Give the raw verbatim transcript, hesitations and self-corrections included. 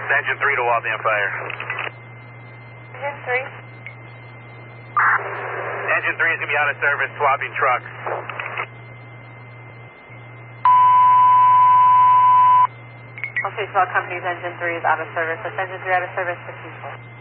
Engine three to Waltham Fire. Engine three. Engine three is going to be out of service, swapping trucks. Okay, so our company's engine three is out of service. That's engine three out of service, fifteen four.